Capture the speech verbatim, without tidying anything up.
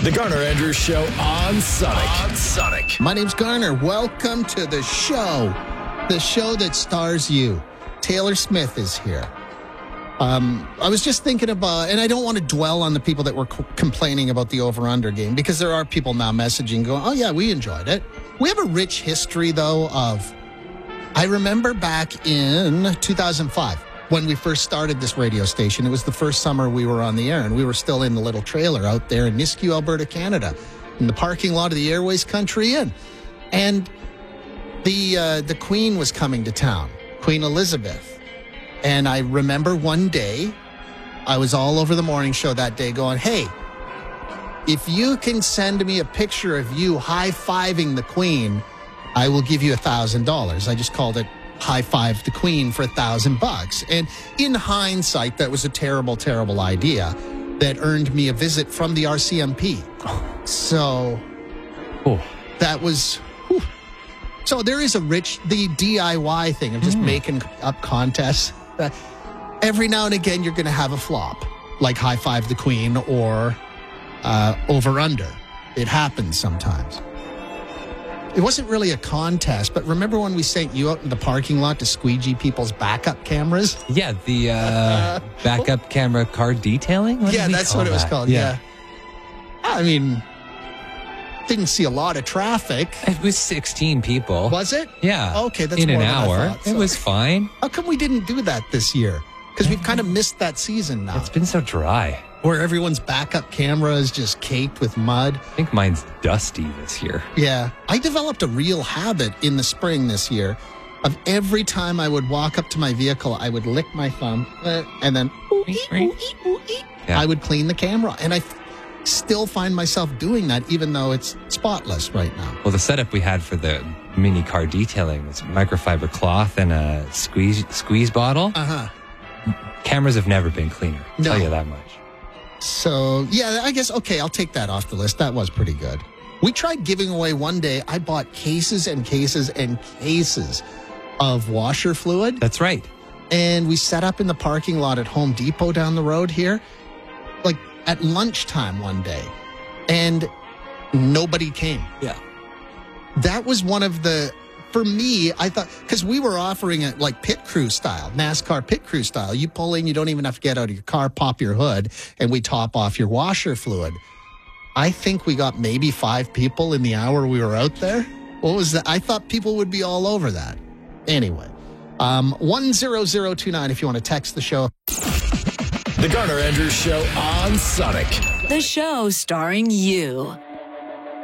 The Garner Andrews Show on Sonic. On Sonic. My name's Garner. Welcome to the show. The show that stars you. Taylor Smith is here. Um, I was just thinking about, and I don't want to dwell on the people that were co- complaining about the over-under game, because there are people now messaging going, oh yeah, we enjoyed it. We have a rich history, though, of, I remember back in two thousand five, when we first started this radio station. It was the first summer we were on the air, and we were still in the little trailer out there in Nisku, Alberta, Canada, in the parking lot of the Airways Country Inn. And the uh, the Queen was coming to town, Queen Elizabeth. And I remember one day, I was all over the morning show that day going, hey, if you can send me a picture of you high-fiving the Queen, I will give you a thousand dollars. I just called it High Five the Queen for a thousand bucks. And in hindsight, that was a terrible, terrible idea that earned me a visit from the R C M P. So oh. that was... Whew. So there is a rich, the D I Y thing of just mm. making up contests. Uh, every now and again, you're going to have a flop, like High Five the Queen or uh, Over Under. It happens sometimes. It wasn't really a contest, but remember when we sent you out in the parking lot to squeegee people's backup cameras? Yeah, the uh, backup camera car detailing? What yeah, that's what that? it was called. Yeah. yeah. I mean, didn't see a lot of traffic. It was sixteen people. Was it? Yeah. Okay, that's in more an than hour. I thought, so. It was fine. How come we didn't do that this year? Because we've kind of missed that season now. It's been so dry. Where everyone's backup camera is just caked with mud. I think mine's dusty this year. Yeah. I developed a real habit in the spring this year of every time I would walk up to my vehicle, I would lick my thumb uh, and then ooh, ee, ooh, ee, ooh, ee. Yeah. I would clean the camera. And I f- still find myself doing that, even though it's spotless right now. Well, the setup we had for the mini car detailing was microfiber cloth and a squeeze squeeze bottle. Uh-huh. Cameras have never been cleaner. I'll No. tell you that much. So, yeah, I guess, okay, I'll take that off the list. That was pretty good. We tried giving away one day. I bought cases and cases and cases of washer fluid. That's right. And we set up in the parking lot at Home Depot down the road here, like at lunchtime one day. And nobody came. Yeah. That was one of the... For me, I thought, because we were offering it like pit crew style, NASCAR pit crew style. You pull in, you don't even have to get out of your car, pop your hood, and we top off your washer fluid. I think we got maybe five people in the hour we were out there. What was that? I thought people would be all over that. Anyway, um, one zero zero two nine if you want to text the show. The Garner Andrews Show on Sonic. The show starring you.